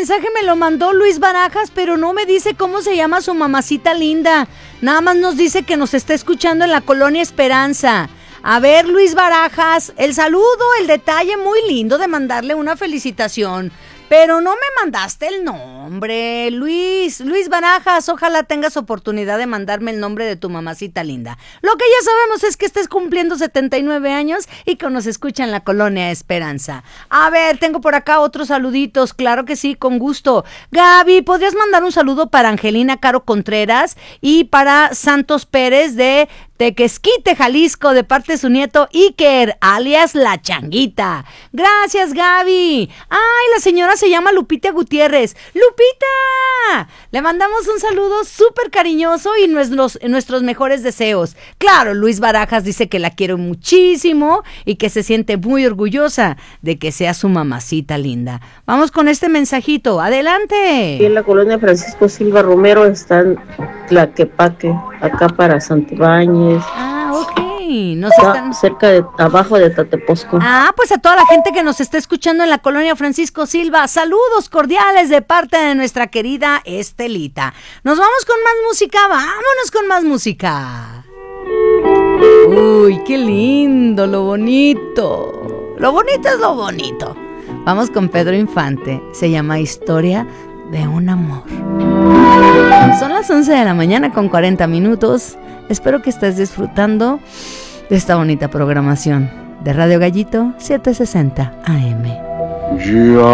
mensaje me lo mandó Luis Barajas, pero no me dice cómo se llama su mamacita linda. Nada más nos dice que nos está escuchando en la Colonia Esperanza. A ver, Luis Barajas, el saludo, el detalle muy lindo de mandarle una felicitación. Pero no me mandaste el nombre, Luis Barajas, ojalá tengas oportunidad de mandarme el nombre de tu mamacita linda. Lo que ya sabemos es que estés cumpliendo 79 años y que nos escucha en la Colonia Esperanza. A ver, tengo por acá otros saluditos, claro que sí, con gusto. Gaby, ¿podrías mandar un saludo para Angelina Caro Contreras y para Santos Pérez de Tequesquite, Jalisco, de parte de su nieto Iker, alias La Changuita? Gracias, Gaby. Ay, la señora se llama Lupita Gutiérrez. ¡Lupita! Le mandamos un saludo súper cariñoso y nuestros mejores deseos. Claro, Luis Barajas dice que la quiere muchísimo y que se siente muy orgullosa de que sea su mamacita linda. Vamos con este mensajito. ¡Adelante! Aquí en la Colonia Francisco Silva Romero está en Tlaquepaque, acá para Santibáñez. Ah, ok. Está cerca de, abajo de Tateposco. Ah, pues a toda la gente que nos está escuchando en la Colonia Francisco Silva, saludos cordiales de parte de nuestra querida Estelita. Nos vamos con más música, vámonos con más música. Uy, qué lindo, lo bonito. Lo bonito es lo bonito. Vamos con Pedro Infante, se llama Historia de un amor. Son las 11 de la mañana con 40 minutos. Espero que estés disfrutando de esta bonita programación de Radio Gallito 760 AM.